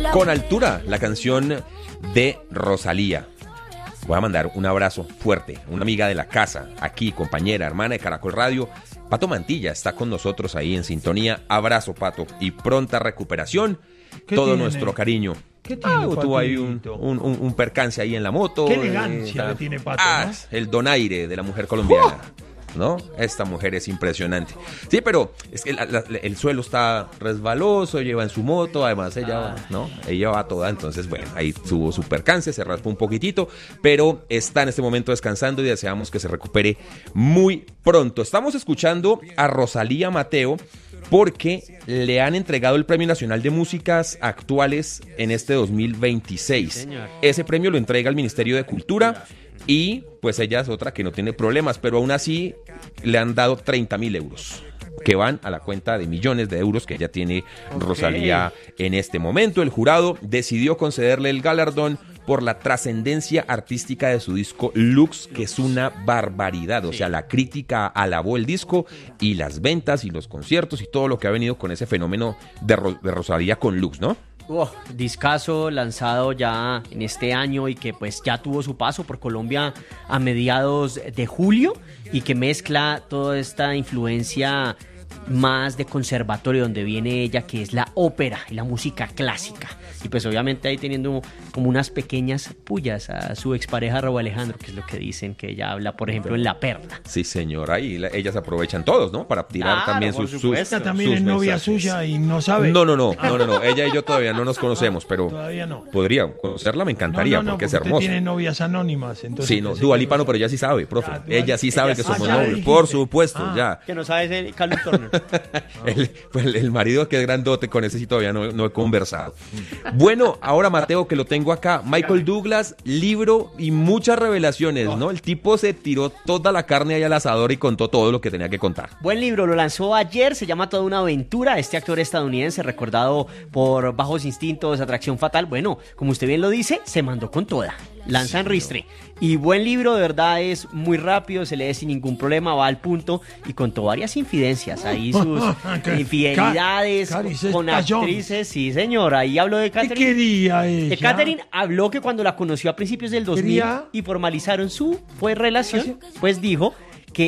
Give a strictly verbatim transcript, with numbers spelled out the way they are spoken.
Con altura, la canción de Rosalía. Voy a mandar un abrazo fuerte, una amiga de la casa, aquí, compañera, hermana de Caracol Radio. Pato Mantilla está con nosotros ahí en sintonía. Abrazo, Pato, y pronta recuperación. Todo tiene? Nuestro cariño. ¿Qué tiene, ah, tuvo ahí un, un, un, un percance ahí en la moto. Qué elegancia eh, le tiene Pato, ah, ¿no? El donaire de la mujer colombiana. ¡Oh! ¿No? Esta mujer es impresionante. Sí, pero es que la, la, el suelo está resbaloso, lleva en su moto, además ella, ¿no? Ella va toda, entonces, bueno, ahí tuvo su percance, se raspó un poquitito, pero está en este momento descansando y deseamos que se recupere muy pronto. Estamos escuchando a Rosalía Mateo porque le han entregado el Premio Nacional de Músicas Actuales en este dos mil veintiséis. Sí, ese premio lo entrega el Ministerio de Cultura. Y pues ella es otra que no tiene problemas, pero aún así le han dado treinta mil euros que van a la cuenta de millones de euros que ella tiene Rosalía okay. En este momento. El jurado decidió concederle el galardón por la trascendencia artística de su disco Lux, que es una barbaridad. O sea, la crítica alabó el disco y las ventas y los conciertos y todo lo que ha venido con ese fenómeno de, Ro- de Rosalía con Lux, ¿no? Oh, discazo lanzado ya en este año y que pues ya tuvo su paso por Colombia a mediados de julio y que mezcla toda esta influencia más de conservatorio donde viene ella, que es la ópera y la música clásica. Y pues obviamente ahí teniendo como unas pequeñas pullas a su expareja Raúl Alejandro, que es lo que dicen que ella habla, por ejemplo, en La Perla. Sí, señora, ahí la, ellas aprovechan todos, ¿no? Para tirar claro, también sus, sus Esta también sus es novia mensajes. suya y no sabe. No, no, no, no, no, no, ella y yo todavía no nos conocemos, pero todavía no. Podría conocerla, me encantaría, no, no, no, porque es porque hermosa. Tiene novias anónimas, entonces. Sí, no, Dua Lipa no, pero ella sí sabe, profe. Ah, ella sí sabe ella que sí somos sabe. novios, por supuesto, Ah. ya. Que no sabes el Carlos Turner. El, pues el, el marido que es grandote, con ese sí todavía no, no he conversado. Bueno, ahora Mateo, que lo tengo acá, Michael Douglas, libro y muchas revelaciones, ¿no? El tipo se tiró toda la carne ahí al asador y contó todo lo que tenía que contar. Buen libro, lo lanzó ayer, se llama Toda una aventura. Este actor estadounidense, recordado por Bajos Instintos, Atracción Fatal, bueno, como usted bien lo dice, se mandó con toda. Lanza en Ristre. Y buen libro, de verdad, es muy rápido, se lee sin ningún problema, va al punto y contó varias infidencias. Ahí sus infidelidades Ca- Cari, con estallón. actrices. Sí, señora. Ahí habló de ¿Qué Catherine. quería ella? De Catherine habló que cuando la conoció a principios del dos mil Quería- y formalizaron su pues, relación, pues dijo